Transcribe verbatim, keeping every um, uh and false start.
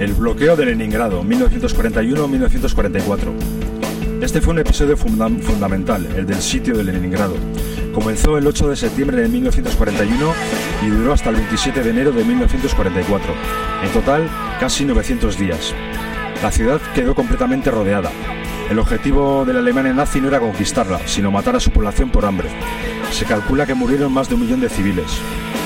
El bloqueo de Leningrado, mil novecientos cuarenta y uno a mil novecientos cuarenta y cuatro. Este fue un episodio funda- fundamental, el del sitio de Leningrado. Comenzó el ocho de septiembre de mil novecientos cuarenta y uno y duró hasta el veintisiete de enero de mil novecientos cuarenta y cuatro. En total, casi novecientos días. La ciudad quedó completamente rodeada. El objetivo de la Alemania nazi no era conquistarla, sino matar a su población por hambre. Se calcula que murieron más de un millón de civiles.